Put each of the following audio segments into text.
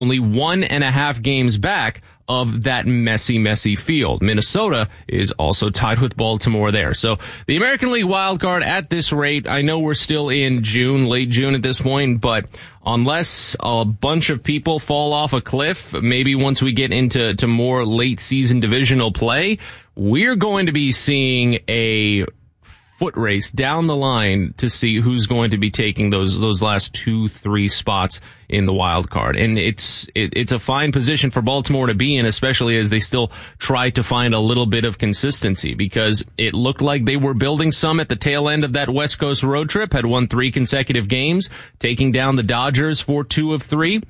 only 1.5 games back of that messy field. Minnesota is also tied with Baltimore there. So the American League wildcard at this rate, I know we're still in June, late June at this point, but unless a bunch of people fall off a cliff, maybe once we get into more late season divisional play, we're going to be seeing a foot race down the line to see who's going to be taking those last 2-3 spots in the wild card. And it's a fine position for Baltimore to be in, especially as they still try to find a little bit of consistency, because it looked like they were building some at the tail end of that West Coast road trip, had won 3 consecutive games, taking down the Dodgers for 2 of 3.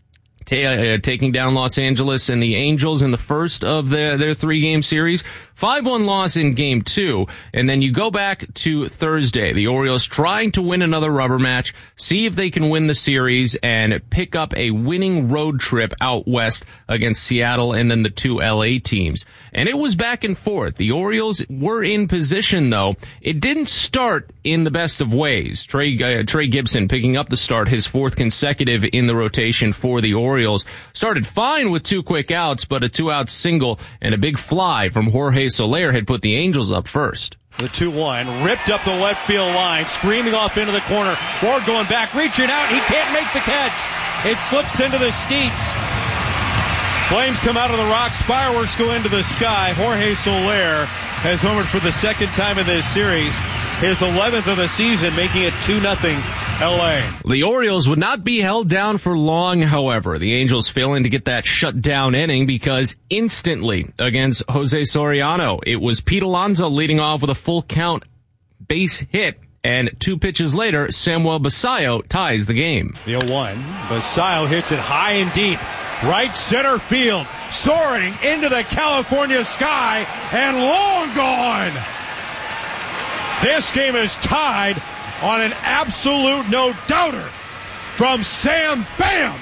Taking down Los Angeles and the Angels in the first of their 3-game series. 5-1 loss in game 2. And then you go back to Thursday. The Orioles trying to win another rubber match, see if they can win the series and pick up a winning road trip out west against Seattle and then the 2 LA teams. And it was back and forth. The Orioles were in position, though. It didn't start in the best of ways. Trey Gibson picking up the start, his 4th consecutive in the rotation for the Orioles. Started fine with 2 quick outs, but a 2-out single and a big fly from Jorge Soler had put the Angels up first. The 2-1, ripped up the left field line, screaming off into the corner. Ward going back, reaching out, he can't make the catch. It slips into the Steets. Flames come out of the rocks, fireworks go into the sky. Jorge Soler has homered for the 2nd time in this series, his 11th of the season, making it 2-0 LA. The Orioles would not be held down for long, however. The Angels failing to get that shutdown inning because instantly against Jose Soriano, it was Pete Alonso leading off with a full count base hit. And 2 pitches later, Samuel Basallo ties the game. The 0-1. Basallo hits it high and deep. Right center field. Soaring into the California sky. And long gone. This game is tied on an absolute no-doubter from Sam Bam.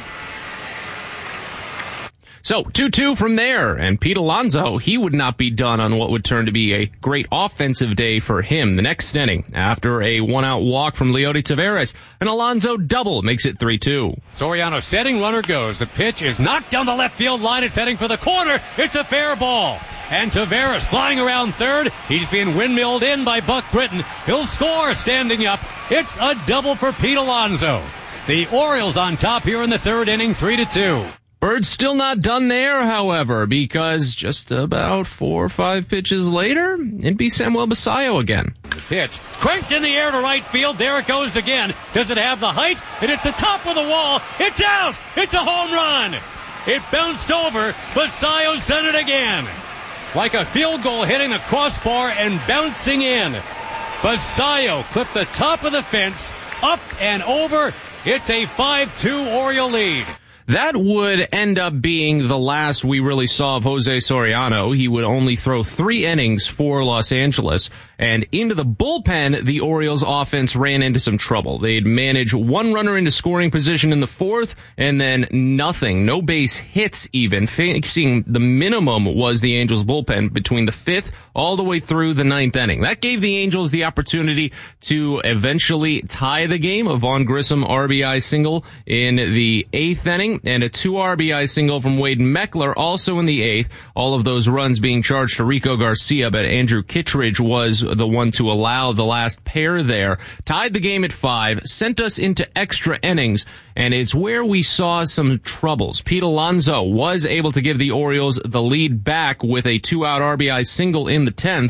So 2-2 from there, and Pete Alonso, he would not be done on what would turn to be a great offensive day for him. The next inning, after a 1-out walk from Leody Taveras, an Alonso double makes it 3-2. Soriano setting, runner goes. The pitch is knocked down the left field line. It's heading for the corner. It's a fair ball. And Taveras flying around third. He's being windmilled in by Buck Britton. He'll score standing up. It's a double for Pete Alonso. The Orioles on top here in the 3rd inning, 3-2. Birds still not done there, however, because just about 4 or 5 pitches later, it'd be Samuel Basallo again. The pitch cranked in the air to right field. There it goes again. Does it have the height? And it's the top of the wall. It's out. It's a home run. It bounced over. Basallo's done it again. Like a field goal hitting the crossbar and bouncing in. Basallo clipped the top of the fence, up and over. It's a 5-2 Oriole lead. That would end up being the last we really saw of Jose Soriano. He would only throw 3 innings for Los Angeles. And into the bullpen, the Orioles offense ran into some trouble. They'd manage 1 runner into scoring position in the 4th, and then nothing. No base hits even. Facing the minimum was the Angels bullpen between the 5th all the way through the 9th inning. That gave the Angels the opportunity to eventually tie the game. A Vaughn Grissom RBI single in the 8th inning, and a 2 RBI single from Wade Meckler also in the 8th. All of those runs being charged to Rico Garcia, but Andrew Kittredge was the one to allow the last pair there. Tied the game at 5, sent us into extra innings, and it's where we saw some troubles. Pete Alonso was able to give the Orioles the lead back with a 2-out RBI single in the 10th.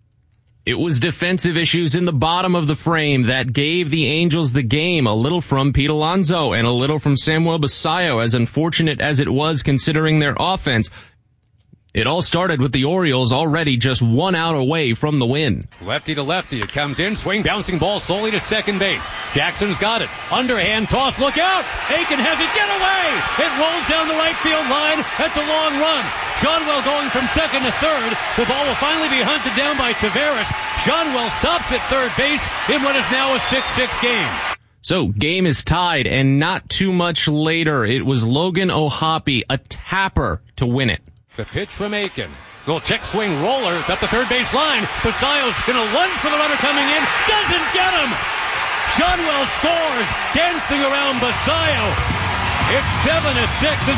It was defensive issues in the bottom of the frame that gave the Angels the game. A little from Pete Alonso and a little from Samuel Basallo, as unfortunate as it was considering their offense. It all started with the Orioles already just 1 out away from the win. Lefty to lefty. It comes in. Swing, bouncing ball slowly to second base. Jackson's got it. Underhand toss. Look out. Aiken has it. Get away. It rolls down the right field line at the long run. Shonwell going from second to third. The ball will finally be hunted down by Taveras. Shonwell stops at third base in what is now a 6-6 game. So, game is tied, and not too much later, it was Logan O'Hoppe, a tapper, to win it. The pitch from Aiken. Little check swing roller. It's up the third base line. Basallo's going to lunge for the runner coming in. Doesn't get him. Shonwell scores. Dancing around Basallo. It's 7-6.